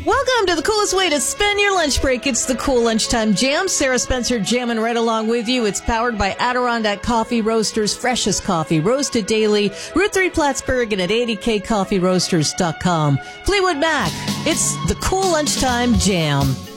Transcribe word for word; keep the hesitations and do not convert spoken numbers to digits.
Welcome to the coolest way to spend your lunch break. It's the Cool Lunchtime Jam. Sarah Spencer jamming right along with you. It's powered by Adirondack Coffee Roasters, freshest coffee, roasted daily. Route three Plattsburgh and at eighty k coffee roasters dot com. Fleetwood Mac, it's the Cool Lunchtime Jam.